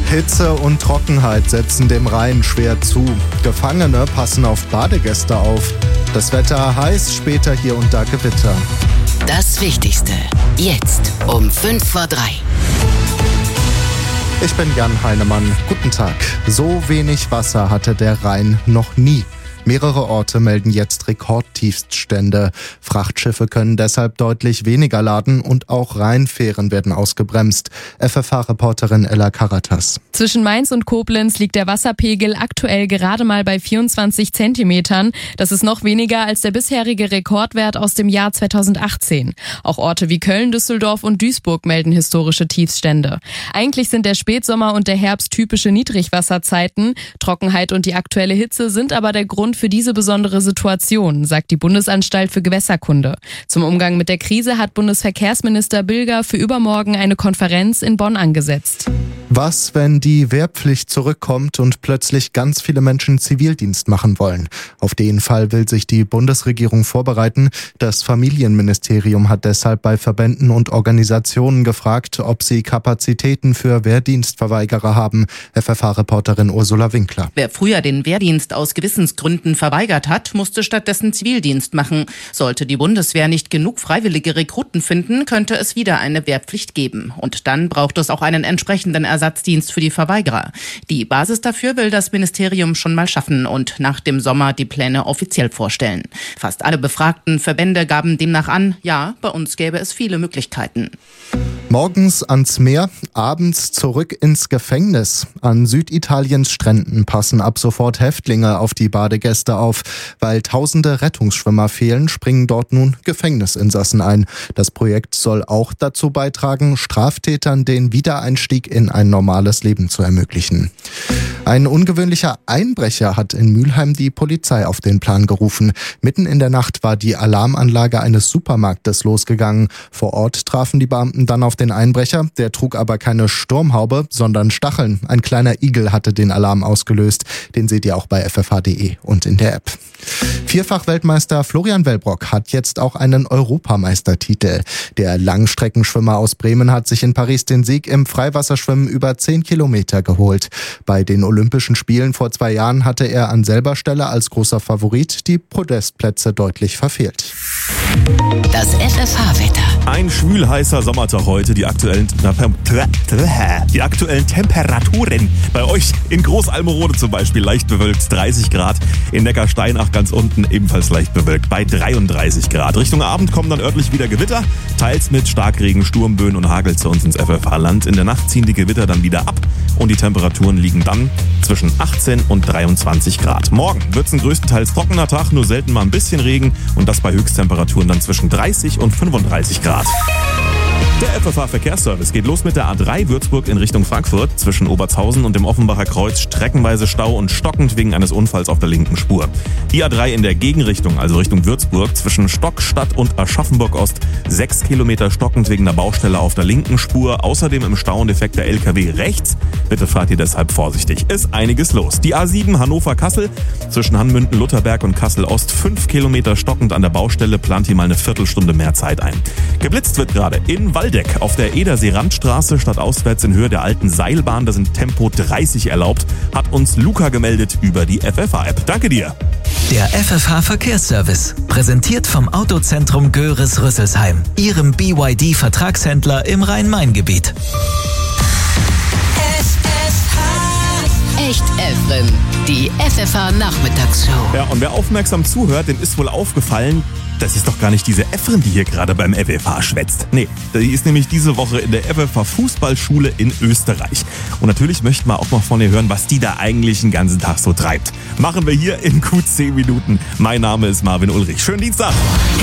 Hitze und Trockenheit setzen dem Rhein schwer zu. Gefangene passen auf Badegäste auf. Das Wetter heiß, später hier und da Gewitter. Das Wichtigste jetzt um 2:55. Ich bin Jan Heinemann. Guten Tag. So wenig Wasser hatte der Rhein noch nie. Mehrere Orte melden jetzt Rekordtiefststände. Frachtschiffe können deshalb deutlich weniger laden und auch Rheinfähren werden ausgebremst. FFH-Reporterin Ella Karatas. Zwischen Mainz und Koblenz liegt der Wasserpegel aktuell gerade mal bei 24 Zentimetern. Das ist noch weniger als der bisherige Rekordwert aus dem Jahr 2018. Auch Orte wie Köln, Düsseldorf und Duisburg melden historische Tiefststände. Eigentlich sind der Spätsommer und der Herbst typische Niedrigwasserzeiten. Trockenheit und die aktuelle Hitze sind aber der Grund für diese besondere Situation, sagt die Bundesanstalt für Gewässerkunde. Zum Umgang mit der Krise hat Bundesverkehrsminister Bilger für übermorgen eine Konferenz in Bonn angesetzt. Was, wenn die Wehrpflicht zurückkommt und plötzlich ganz viele Menschen Zivildienst machen wollen? Auf den Fall will sich die Bundesregierung vorbereiten. Das Familienministerium hat deshalb bei Verbänden und Organisationen gefragt, ob sie Kapazitäten für Wehrdienstverweigerer haben. FFH-Reporterin Ursula Winkler. Wer früher den Wehrdienst aus Gewissensgründen verweigert hat, musste stattdessen Zivildienst machen. Sollte die Bundeswehr nicht genug freiwillige Rekruten finden, könnte es wieder eine Wehrpflicht geben. Und dann braucht es auch einen entsprechenden Ersatzdienst für die Verweigerer. Die Basis dafür will das Ministerium schon mal schaffen und nach dem Sommer die Pläne offiziell vorstellen. Fast alle befragten Verbände gaben demnach an, ja, bei uns gäbe es viele Möglichkeiten. Morgens ans Meer, abends zurück ins Gefängnis. An Süditaliens Stränden passen ab sofort Häftlinge auf die Badegäste auf. Weil tausende Rettungsschwimmer fehlen, springen dort nun Gefängnisinsassen ein. Das Projekt soll auch dazu beitragen, Straftätern den Wiedereinstieg in ein normales Leben zu ermöglichen. Ein ungewöhnlicher Einbrecher hat in Mülheim die Polizei auf den Plan gerufen. Mitten in der Nacht war die Alarmanlage eines Supermarktes losgegangen. Vor Ort trafen die Beamten dann auf den Einbrecher. Der trug aber keine Sturmhaube, sondern Stacheln. Ein kleiner Igel hatte den Alarm ausgelöst. Den seht ihr auch bei ffh.de und in der App. Vierfach-Weltmeister Florian Wellbrock hat jetzt auch einen Europameistertitel. Der Langstreckenschwimmer aus Bremen hat sich in Paris den Sieg im Freiwasserschwimmen über 10 Kilometer geholt. Bei den Olympischen Spielen vor 2 Jahren hatte er an selber Stelle als großer Favorit die Podestplätze deutlich verfehlt. Das FFH-Wetter. Ein schwül-heißer Sommertag heute. Die aktuellen Temperaturen bei euch in Großalmerode zum Beispiel leicht bewölkt, 30 Grad. In Neckarsteinach ganz unten ebenfalls leicht bewölkt bei 33 Grad. Richtung Abend kommen dann örtlich wieder Gewitter, teils mit Starkregen, Sturmböen und Hagel zu uns ins FFH-Land. In der Nacht ziehen die Gewitter dann wieder ab und die Temperaturen liegen dann zwischen 18 und 23 Grad. Morgen wird es ein größtenteils trockener Tag, nur selten mal ein bisschen Regen und das bei Höchsttemperaturen dann zwischen 30 und 35 Grad. Der FFH-Verkehrsservice geht los mit der A3 Würzburg in Richtung Frankfurt. Zwischen Obertshausen und dem Offenbacher Kreuz streckenweise Stau und stockend wegen eines Unfalls auf der linken Spur. Die A3 in der Gegenrichtung, also Richtung Würzburg, zwischen Stockstadt und Aschaffenburg-Ost 6 Kilometer stockend wegen der Baustelle auf der linken Spur. Außerdem im Stau und defekter LKW rechts. Bitte fahrt ihr deshalb vorsichtig. Ist einiges los. Die A7 Hannover-Kassel zwischen Hanmünden, Lutherberg und Kassel-Ost 5 Kilometer stockend an der Baustelle. Plant hier mal eine Viertelstunde mehr Zeit ein. Geblitzt wird gerade in Waldeck auf der Edersee-Randstraße stadtauswärts in Höhe der alten Seilbahn. Da sind Tempo 30 erlaubt. Hat uns Luca gemeldet über die FFH-App. Danke dir. Der FFH-Verkehrsservice, präsentiert vom Autozentrum Göres-Rüsselsheim, Ihrem BYD-Vertragshändler im Rhein-Main-Gebiet. Echt Efren, die FFH-Nachmittagsshow. Ja, und wer aufmerksam zuhört, dem ist wohl aufgefallen, das ist doch gar nicht diese Efren, die hier gerade beim FFH schwätzt. Nee, die ist nämlich diese Woche in der FFH Fußballschule in Österreich. Und natürlich möchten wir auch mal von ihr hören, was die da eigentlich den ganzen Tag so treibt. Machen wir hier in gut 10 Minuten. Mein Name ist Marvin Ulrich. Schönen Dienstag.